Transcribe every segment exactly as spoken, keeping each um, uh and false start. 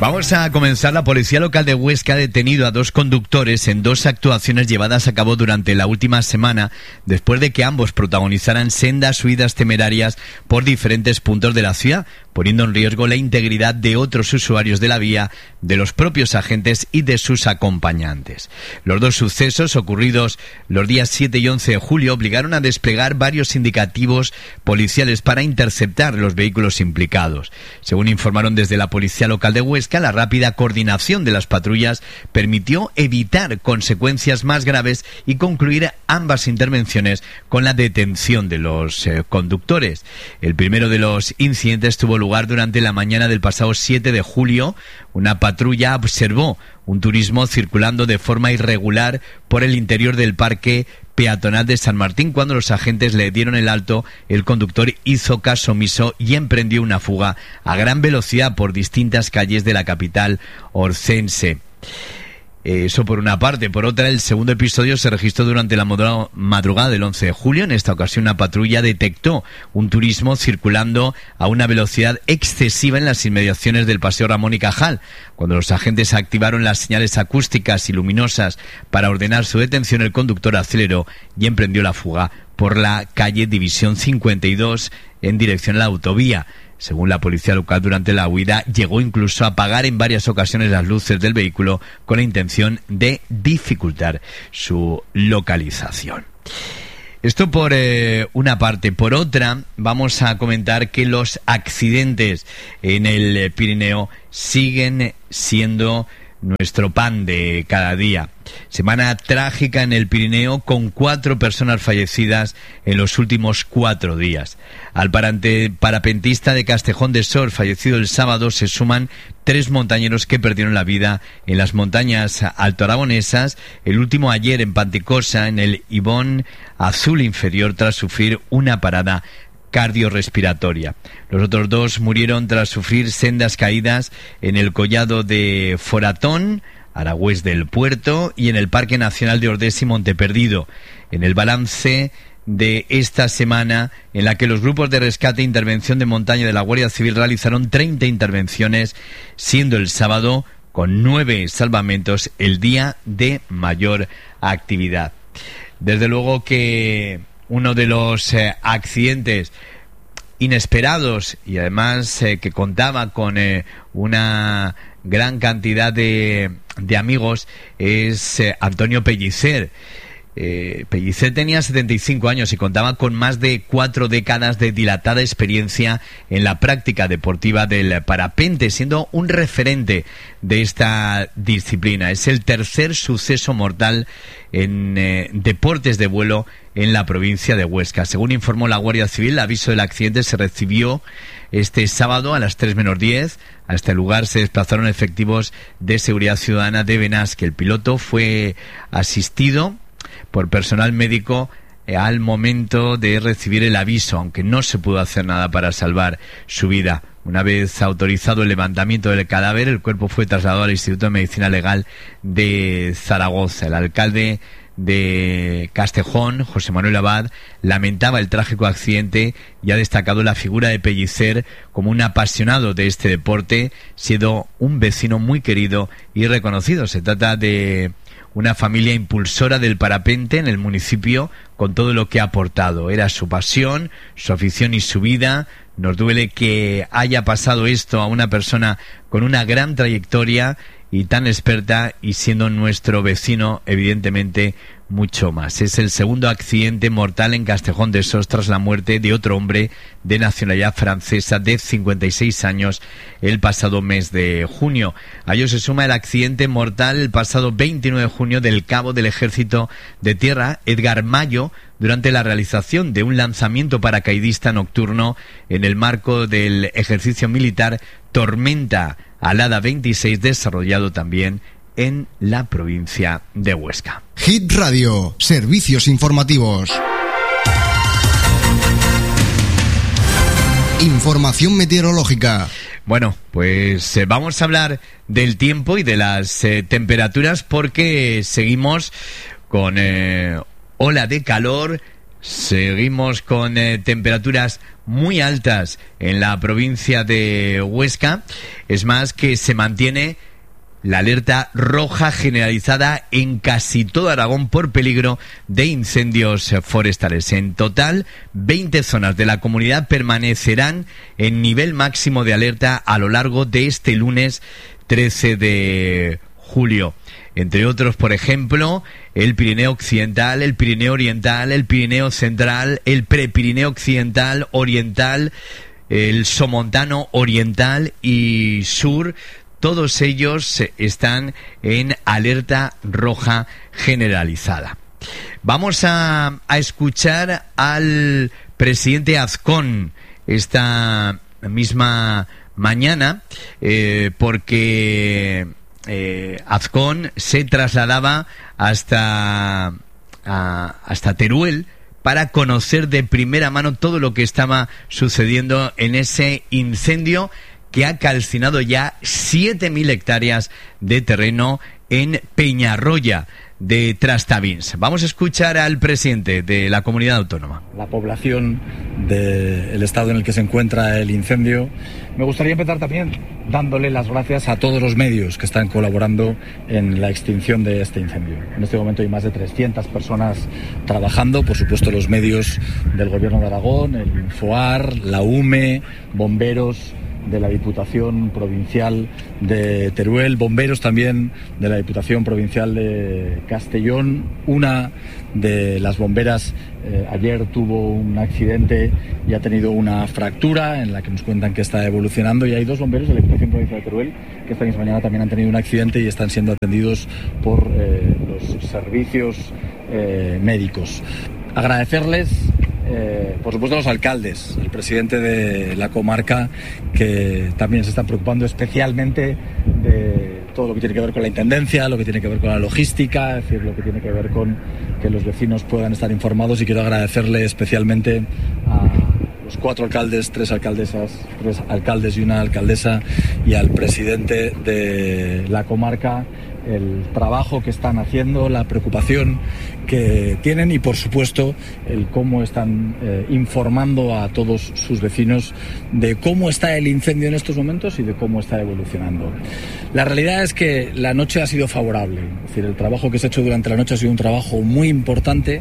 Vamos a comenzar. La policía local de Huesca ha detenido a dos conductores en dos actuaciones llevadas a cabo durante la última semana, después de que ambos protagonizaran sendas huidas temerarias por diferentes puntos de la ciudad, poniendo en riesgo la integridad de otros usuarios de la vía, de los propios agentes y de sus acompañantes. Los dos sucesos, ocurridos los días siete y once de julio, obligaron a desplegar varios indicativos policiales para interceptar los vehículos implicados. Según informaron desde la policía local de Huesca, la rápida coordinación de las patrullas permitió evitar consecuencias más graves y concluir ambas intervenciones con la detención de los eh, conductores. El primero de los incidentes tuvo lugar durante la mañana del pasado siete de julio. Una patrulla observó un turismo circulando de forma irregular por el interior del parque peatonal de San Martín. Cuando los agentes le dieron el alto, el conductor hizo caso omiso y emprendió una fuga a gran velocidad por distintas calles de la capital orcense. Eso por una parte. Por otra, el segundo episodio se registró durante la madrugada del once de julio. En esta ocasión, una patrulla detectó un turismo circulando a una velocidad excesiva en las inmediaciones del Paseo Ramón y Cajal. Cuando los agentes activaron las señales acústicas y luminosas para ordenar su detención, el conductor aceleró y emprendió la fuga por la calle División cincuenta y dos en dirección a la autovía. Según la policía local, durante la huida llegó incluso a apagar en varias ocasiones las luces del vehículo con la intención de dificultar su localización. Esto por eh, una parte. Por otra, vamos a comentar que los accidentes en el Pirineo siguen siendo nuestro pan de cada día. Semana trágica en el Pirineo, con cuatro personas fallecidas en los últimos cuatro días. Al parante, parapentista de Castejón de Sor, fallecido el sábado, se suman tres montañeros que perdieron la vida en las montañas altoaragonesas, el último ayer en Panticosa, en el Ibón Azul Inferior, tras sufrir una parada cardiorrespiratoria. Los otros dos murieron tras sufrir sendas caídas en el collado de Foratón, Aragüés del Puerto, y en el Parque Nacional de Ordés y Monteperdido. En el balance de esta semana, en la que los grupos de rescate e intervención de montaña de la Guardia Civil realizaron treinta intervenciones, siendo el sábado, con nueve salvamentos, el día de mayor actividad. Desde luego que uno de los eh, accidentes inesperados y además eh, que contaba con eh, una gran cantidad de, de amigos es eh, Antonio Pellicer. Eh, Pellicer tenía setenta y cinco años y contaba con más de cuatro décadas de dilatada experiencia en la práctica deportiva del parapente, siendo un referente de esta disciplina. Es el tercer suceso mortal en eh, deportes de vuelo en la provincia de Huesca. Según informó la Guardia Civil, el aviso del accidente se recibió este sábado a las tres menos diez. A este lugar se desplazaron efectivos de seguridad ciudadana de Benasque. El piloto fue asistido por personal médico eh, al momento de recibir el aviso, aunque no se pudo hacer nada para salvar su vida. Una vez autorizado el levantamiento del cadáver, el cuerpo fue trasladado al Instituto de Medicina Legal de Zaragoza. El alcalde de Castejón, José Manuel Abad, lamentaba el trágico accidente y ha destacado la figura de Pellicer como un apasionado de este deporte, siendo un vecino muy querido y reconocido. Se trata de una familia impulsora del parapente en el municipio, con todo lo que ha aportado. Era su pasión, su afición y su vida. Nos duele que haya pasado esto a una persona con una gran trayectoria y tan experta, y siendo nuestro vecino, evidentemente, mucho más. Es el segundo accidente mortal en Castejón de Sos tras la muerte de otro hombre de nacionalidad francesa de cincuenta y seis años el pasado mes de junio. A ello se suma el accidente mortal el pasado veintinueve de junio del cabo del Ejército de Tierra, Edgar Mayo, durante la realización de un lanzamiento paracaidista nocturno en el marco del ejercicio militar Tormenta Alada veintiséis, desarrollado también en la provincia de Huesca. Hit Radio, servicios informativos. Información meteorológica. Bueno, pues eh, vamos a hablar del tiempo y de las eh, temperaturas, porque seguimos con eh, ola de calor, seguimos con eh, temperaturas muy altas en la provincia de Huesca. Es más, que se mantiene la alerta roja generalizada en casi todo Aragón por peligro de incendios forestales. En total, veinte zonas de la comunidad permanecerán en nivel máximo de alerta a lo largo de este lunes trece de julio. Entre otros, por ejemplo, el Pirineo Occidental, el Pirineo Oriental, el Pirineo Central, el Prepirineo Occidental, Oriental, el Somontano Oriental y Sur. Todos ellos están en alerta roja generalizada. Vamos a, a escuchar al presidente Azcón esta misma mañana, eh, porque eh, Azcón se trasladaba hasta, a, hasta Teruel para conocer de primera mano todo lo que estaba sucediendo en ese incendio que ha calcinado ya siete mil hectáreas de terreno en Peñarroya de Trastavins. Vamos a escuchar al presidente de la comunidad autónoma. La población del estado en el que se encuentra el incendio. Me gustaría empezar también dándole las gracias a todos los medios que están colaborando en la extinción de este incendio. En este momento hay más de trescientas personas trabajando, por supuesto los medios del Gobierno de Aragón, el Infoar, la U M E, bomberos de la Diputación Provincial de Teruel, bomberos también de la Diputación Provincial de Castellón. Una de las bomberas eh, ayer tuvo un accidente y ha tenido una fractura en la que nos cuentan que está evolucionando, y hay dos bomberos de la Diputación Provincial de Teruel que esta misma mañana también han tenido un accidente y están siendo atendidos por eh, los servicios eh, médicos. Agradecerles Eh, por supuesto a los alcaldes, el presidente de la comarca, que también se están preocupando especialmente de todo lo que tiene que ver con la intendencia, lo que tiene que ver con la logística, es decir, lo que tiene que ver con que los vecinos puedan estar informados, y quiero agradecerle especialmente a los cuatro alcaldes, tres alcaldesas, tres alcaldes y una alcaldesa, y al presidente de la comarca, el trabajo que están haciendo, la preocupación que tienen y, por supuesto, el cómo están eh, informando a todos sus vecinos de cómo está el incendio en estos momentos y de cómo está evolucionando. La realidad es que la noche ha sido favorable, es decir, el trabajo que se ha hecho durante la noche ha sido un trabajo muy importante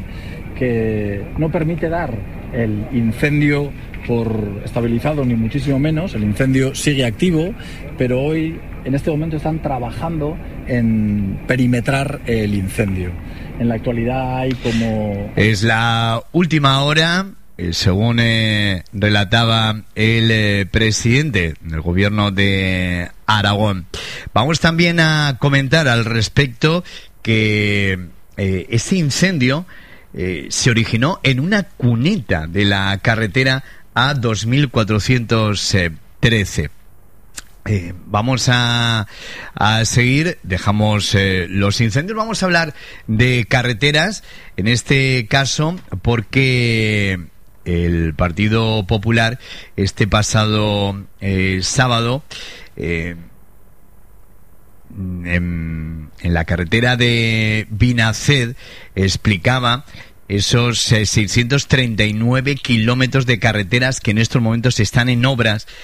que no permite dar el incendio por estabilizado, ni muchísimo menos. El incendio sigue activo, pero hoy, en este momento, están trabajando en perimetrar el incendio. En la actualidad hay como... Es la última hora, eh, según eh, relataba el eh, presidente del gobierno de Aragón. Vamos también a comentar al respecto que eh, ese incendio eh, se originó en una cuneta de la carretera A dos mil cuatrocientos trece. Eh, vamos a, a seguir, dejamos eh, los incendios, vamos a hablar de carreteras, en este caso porque el Partido Popular este pasado eh, sábado eh, en, en la carretera de Binaced explicaba esos eh, seiscientos treinta y nueve kilómetros de carreteras que en estos momentos están en obras